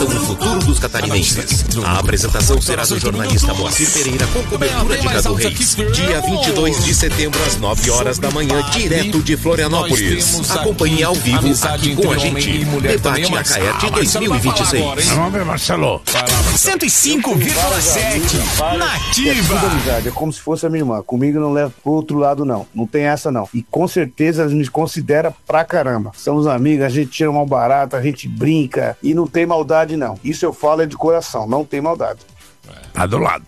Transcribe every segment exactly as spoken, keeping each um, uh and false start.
O futuro dos catarinenses. A apresentação será do jornalista Moacir Pereira com cobertura de Cadu Reis. Dia vinte e dois de setembro, às nove horas da manhã, direto de Florianópolis. Acompanhe ao vivo aqui com a gente. Debate Acaete dois mil e vinte e seis. Vamos ver, Marcelo. cento e cinco vírgula sete. Nativa. É amizade, é como se fosse a minha irmã. Comigo não leva pro outro lado, não. Não tem essa, não. E com certeza elas me consideram pra caramba. Somos amigos, a gente tira mal barato, a gente brinca e não tem maldade, não. Isso eu falo é de coração, não tem maldade. Tá do lado.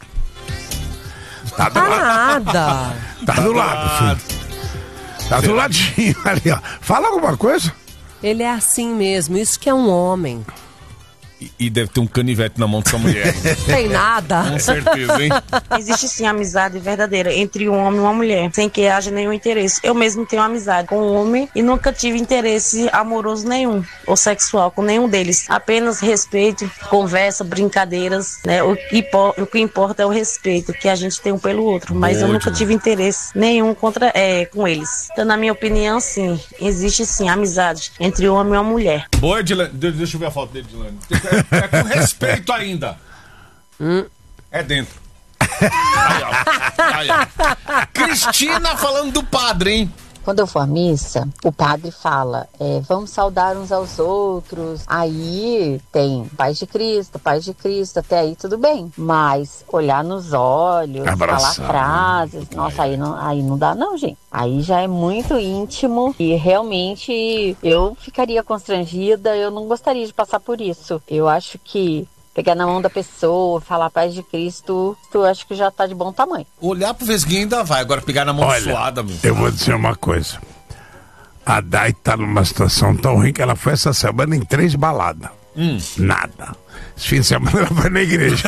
Tá do Tá lado. nada. Tá do lado, filho. Tá do ladinho ali, ó. Fala alguma coisa? Ele é assim mesmo, isso que é um homem. E deve ter um canivete na mão dessa mulher. Tem nada. Com certeza, hein? Existe sim amizade verdadeira entre um homem e uma mulher, sem que haja nenhum interesse. Eu mesmo tenho amizade com um homem e nunca tive interesse amoroso nenhum, ou sexual, com nenhum deles. Apenas respeito, conversa, brincadeiras, né? O que, o que importa é o respeito que a gente tem um pelo outro, mas Ótimo. eu nunca tive interesse nenhum contra, é, com eles. Então, na minha opinião, sim, existe sim amizade entre um homem e uma mulher. Boa, Edilane. Deixa eu ver a foto dele, Edilane. É com respeito ainda. Hum. É dentro. Aí, ó. Aí, ó. Cristina falando do padre, hein? Quando eu for à missa, o padre fala, é, vamos saudar uns aos outros. Aí tem paz de Cristo, paz de Cristo, até aí tudo bem. Mas olhar nos olhos, Abraçar. falar frases, nossa, aí não, aí não dá não, gente. Aí já é muito íntimo e realmente eu ficaria constrangida, eu não gostaria de passar por isso. Eu acho que pegar na mão da pessoa, falar paz de Cristo, tu acho que já tá de bom tamanho. Olhar pro vesguinho ainda vai, agora pegar na mão Olha, suada, meu. Eu vou dizer uma coisa. A Dai tá numa situação tão ruim que ela foi essa semana em três baladas. Hum. Nada. Esse fim de semana ela vai na igreja.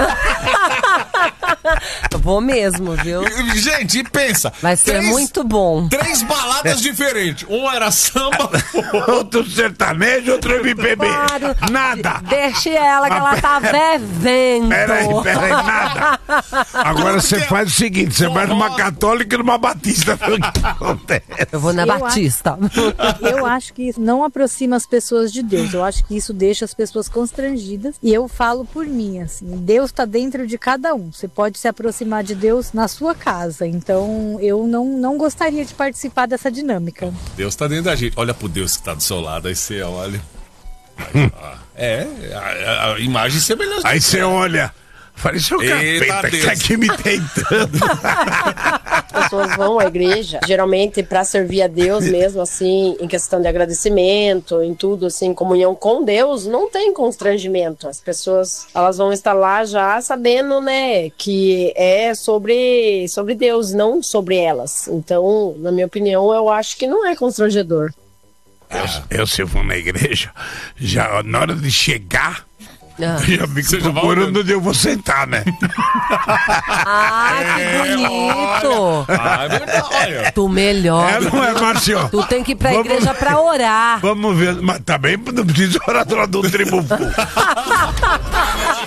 Eu vou mesmo, viu? Gente, e pensa. Vai ser três, muito bom. Três baladas diferentes. Um era samba, outro sertanejo, outro M P B. Claro. Nada. Deixe ela que ela tá bebendo. Peraí, peraí, nada. Agora você faz o seguinte, você vai numa católica e numa batista. Eu vou na eu batista. Acho, eu acho que isso não aproxima as pessoas de Deus. Eu acho que isso deixa as pessoas constrangidas. E eu falo por mim, assim, Deus tá dentro de cada um. Você pode se aproximar de Deus na sua casa. Então, eu não, não gostaria de participar dessa dinâmica. Deus tá dentro da gente. Olha pro Deus que tá do seu lado, aí você olha. Aí, é, a, a imagem semelhante. Aí você olha. Falei, seu capeta que tá aqui me tentando. As pessoas vão à igreja, geralmente para servir a Deus mesmo, assim, em questão de agradecimento, em tudo, assim, em comunhão com Deus, não tem constrangimento. As pessoas, elas vão estar lá já sabendo, né, que é sobre, sobre Deus, não sobre elas. Então, na minha opinião, eu acho que não é constrangedor. Eu, eu se eu for na igreja, já na hora de chegar, Ah. já fico procurando onde eu vou sentar, né? Ah, que bonito! Ah, é verdade, olha. Tu melhor. É, não é, Márcio? Tu tem que ir pra Vamos... igreja pra orar. Vamos ver, mas também não precisa orar do lado do tribuno.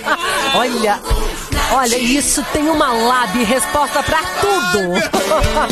Olha, olha, isso tem uma lab resposta pra tudo.